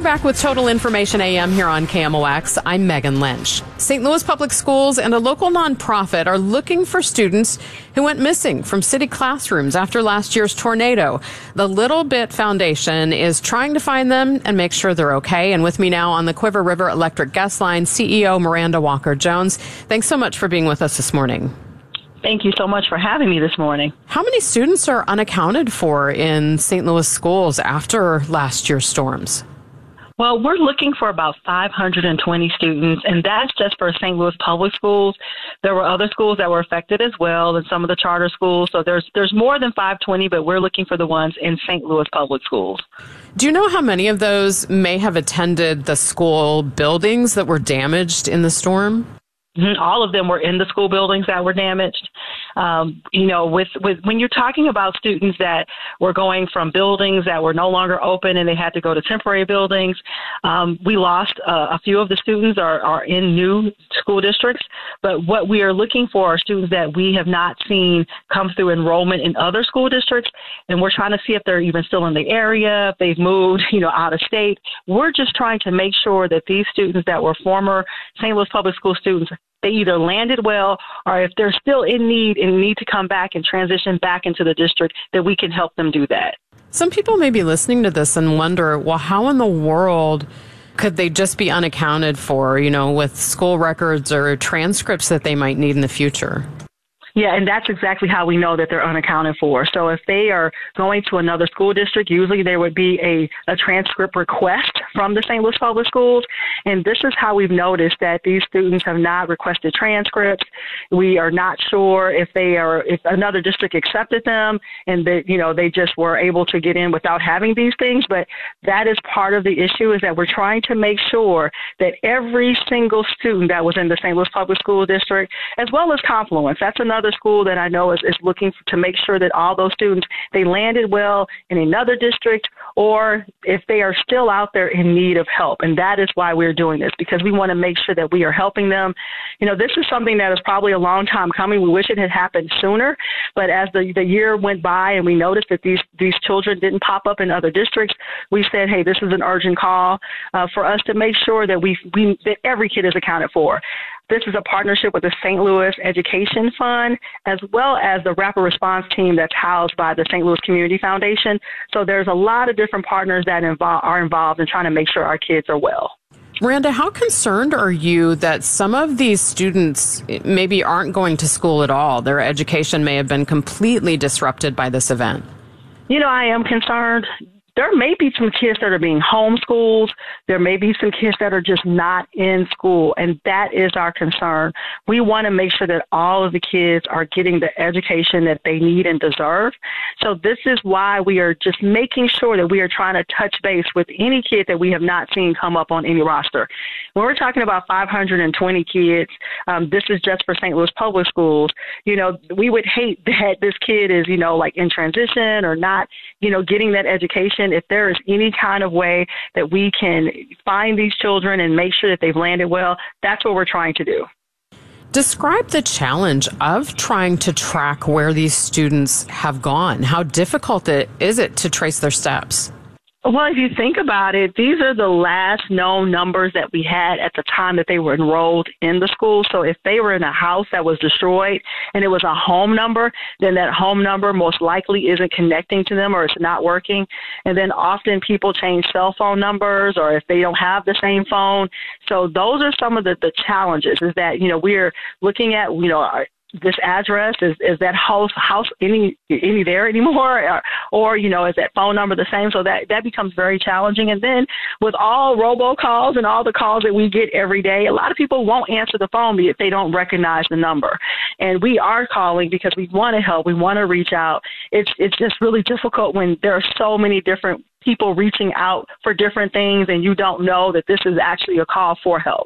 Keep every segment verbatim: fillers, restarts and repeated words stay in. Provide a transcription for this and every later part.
back with Total Information A M here on K M O X. I'm Megan Lynch. Saint Louis Public Schools and a local nonprofit are looking for students who went missing from city classrooms after last year's tornado. The Little Bit Foundation is trying to find them and make sure they're okay. And with me now on the Quiver River Electric Guest Line, C E O Miranda Walker-Jones. Thanks so much for being with us this morning. Thank you so much for having me this morning. How many students are unaccounted for in Saint Louis schools after last year's storms? Well, we're looking for about five hundred twenty students, and that's just for Saint Louis Public Schools. There were other schools that were affected as well, and some of the charter schools. So there's there's more than five hundred twenty, but we're looking for the ones in Saint Louis Public Schools. Do you know how many of those may have attended the school buildings that were damaged in the storm? Mm-hmm. All of them were in the school buildings that were damaged. Um, you know, with, with when you're talking about students that were going from buildings that were no longer open and they had to go to temporary buildings, um, we lost uh, a few of the students are, are in new school districts. But what we are looking for are students that we have not seen come through enrollment in other school districts. And we're trying to see if they're even still in the area, if they've moved, you know, out of state. We're just trying to make sure that these students that were former Saint Louis Public School students, they either landed well, or if they're still in need and need to come back and transition back into the district, that we can help them do that. Some people may be listening to this and wonder, well, how in the world could they just be unaccounted for, you know, with school records or transcripts that they might need in the future? Yeah, and that's exactly how we know that they're unaccounted for. So if they are going to another school district, usually there would be a, a transcript request from the Saint Louis Public Schools. And this is how we've noticed that these students have not requested transcripts. We are not sure if they are, if another district accepted them and that, you know, they just were able to get in without having these things. But that is part of the issue, is that we're trying to make sure that every single student that was in the Saint Louis Public School District, as well as Confluence, that's another school that I know is, is looking to make sure that all those students, they landed well in another district, or if they are still out there in need of help. And that is why we're doing this, because we want to make sure that we are helping them. You know, this is something that is probably a long time coming. We wish it had happened sooner, but as the, the year went by and we noticed that these, these children didn't pop up in other districts, we said, hey, this is an urgent call uh, for us to make sure that we, we that every kid is accounted for. This is a partnership with the Saint Louis Education Fund, as well as the rapid response team that's housed by the Saint Louis Community Foundation. So there's a lot of different partners that involve, are involved in trying to make sure our kids are well. Miranda, how concerned are you that some of these students maybe aren't going to school at all? Their education may have been completely disrupted by this event. You know, I am concerned. There may be some kids that are being homeschooled. There may be some kids that are just not in school, and that is our concern. We want to make sure that all of the kids are getting the education that they need and deserve. So this is why we are just making sure that we are trying to touch base with any kid that we have not seen come up on any roster. When we're talking about five hundred twenty kids, um, this is just for Saint Louis Public Schools. You know, we would hate that this kid is, you know, like in transition or not, you know, getting that education. If there is any kind of way that we can find these children and make sure that they've landed well, that's what we're trying to do. Describe the challenge of trying to track where these students have gone. How difficult it, is it to trace their steps? Well, if you think about it, these are the last known numbers that we had at the time that they were enrolled in the school. So if they were in a house that was destroyed and it was a home number, then that home number most likely isn't connecting to them or it's not working. And then often people change cell phone numbers, or if they don't have the same phone. So those are some of the, the challenges, is that, you know, we're looking at, you know, our, this address, is, is that house house any any there anymore, or, or you know, is that phone number the same? So that that becomes very challenging. And then with all robocalls and all the calls that we get every day, a lot of people won't answer the phone if they don't recognize the number. And we are calling because we want to help, we want to reach out. It's it's just really difficult when there are so many different people reaching out for different things, and you don't know that this is actually a call for help.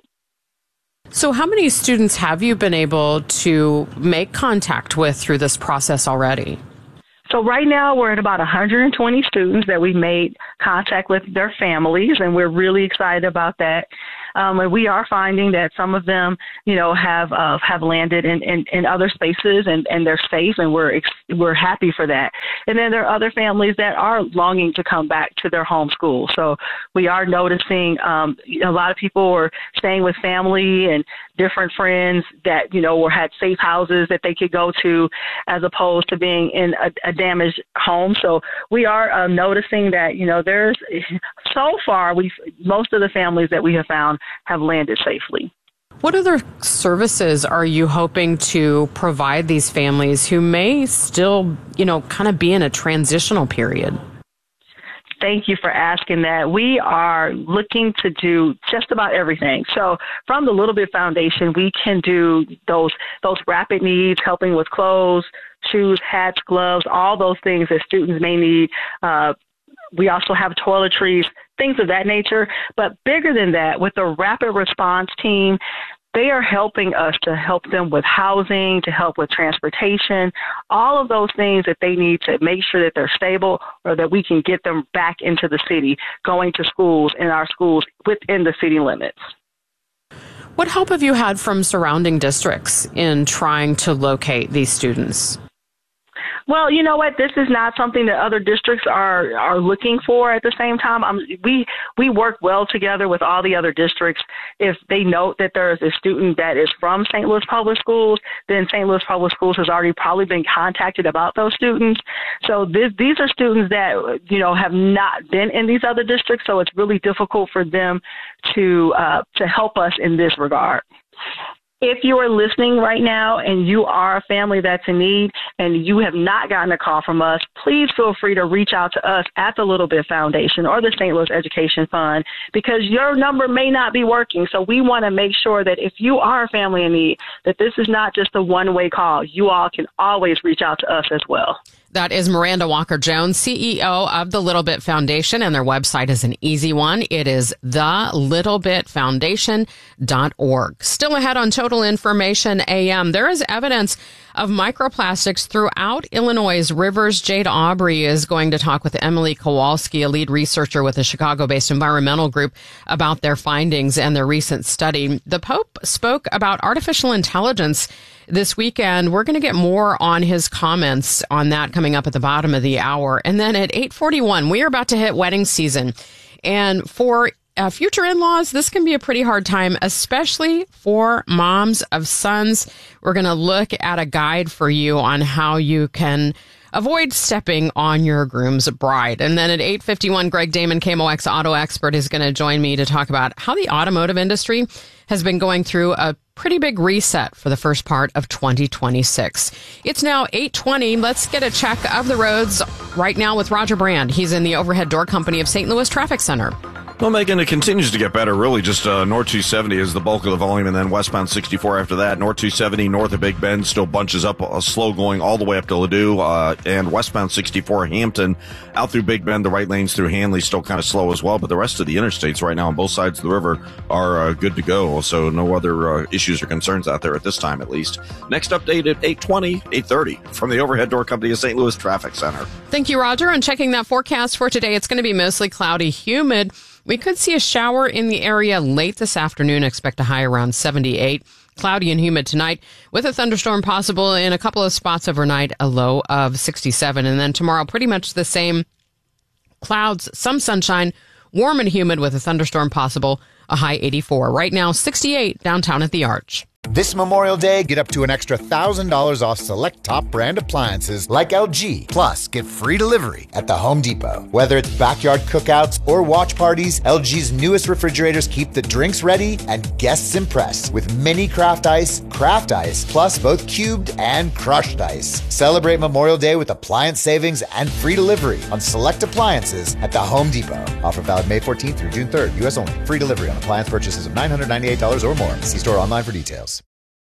So how many students have you been able to make contact with through this process already? So right now we're at about one hundred twenty students that we've made contact with their families, and we're really excited about that. Um, and we are finding that some of them, you know, have uh, have landed in, in, in other spaces and, and they're safe, and we're ex- we're happy for that. And then there are other families that are longing to come back to their home school. So we are noticing um, a lot of people are staying with family and different friends that, you know, were had safe houses that they could go to as opposed to being in a, a damaged home. So we are uh, noticing that, you know, there's so far, we most of the families that we have found have landed safely. What other services are you hoping to provide these families who may still, you know, kind of be in a transitional period? Thank you for asking that. We are looking to do just about everything. So from the Little Bit Foundation, we can do those those rapid needs, helping with clothes, shoes, hats, gloves, all those things that students may need. Uh, we also have toiletries, things of that nature. But bigger than that, with the rapid response team, they are helping us to help them with housing, to help with transportation, all of those things that they need to make sure that they're stable or that we can get them back into the city, going to schools in our schools within the city limits. What help have you had from surrounding districts in trying to locate these students? Well, you know what? This is not something that other districts are, are looking for at the same time. Um, we we work well together with all the other districts. If they note that there is a student that is from Saint Louis Public Schools, then Saint Louis Public Schools has already probably been contacted about those students. So this, these are students that, you know, have not been in these other districts, so it's really difficult for them to uh, to help us in this regard. If you are listening right now and you are a family that's in need and you have not gotten a call from us, please feel free to reach out to us at the Little Bit Foundation or the Saint Louis Education Fund, because your number may not be working. So we want to make sure that if you are a family in need, that this is not just a one-way call. You all can always reach out to us as well. That is Miranda Walker-Jones, C E O of the Little Bit Foundation, and their website is an easy one. It is the little bit foundation dot org. Still ahead on Total Information A M, there is evidence of microplastics throughout Illinois' rivers. Jade Aubrey is going to talk with Emily Kowalski, a lead researcher with a Chicago-based environmental group, about their findings and their recent study. The Pope spoke about artificial intelligence this weekend. We're going to get more on his comments on that coming up at the bottom of the hour. And then at eight forty-one, we are about to hit wedding season. And for uh, future in-laws, this can be a pretty hard time, especially for moms of sons. We're going to look at a guide for you on how you can avoid stepping on your groom's bride. And then at eight fifty-one, Greg Damon, K M O X auto expert, is going to join me to talk about how the automotive industry has been going through a pretty big reset for the first part of twenty twenty-six. It's now eight twenty. Let's get a check of the roads right now with Roger Brand. He's in the Overhead Door Company of Saint Louis Traffic Center. Well, Megan, it continues to get better, really. Just uh, North two seventy is the bulk of the volume, and then westbound sixty-four after that. North two seventy, north of Big Bend, still bunches up, uh, slow going all the way up to Ladue, uh, and westbound sixty-four, Hampton, out through Big Bend. The right lanes through Hanley still kind of slow as well, but the rest of the interstates right now on both sides of the river are uh, good to go, so no other uh, issues or concerns out there at this time, at least. Next update at eight twenty, eight thirty from the Overhead Door Company of Saint Louis Traffic Center. Thank you, Roger. And checking that forecast for today, it's going to be mostly cloudy, humid. We could see a shower in the area late this afternoon. Expect a high around seventy-eight. Cloudy and humid tonight with a thunderstorm possible in a couple of spots overnight, a low of sixty-seven. And then tomorrow, pretty much the same. Clouds, some sunshine, warm and humid with a thunderstorm possible, a high eighty-four. Right now, sixty-eight downtown at the Arch. This Memorial Day, get up to an extra one thousand dollars off select top brand appliances like L G. Plus, get free delivery at the Home Depot. Whether it's backyard cookouts or watch parties, L G's newest refrigerators keep the drinks ready and guests impressed with mini craft ice, craft ice, plus both cubed and crushed ice. Celebrate Memorial Day with appliance savings and free delivery on select appliances at the Home Depot. Offer valid May fourteenth through June third. U S only. Free delivery on appliance purchases of nine hundred ninety-eight dollars or more. See store online for details.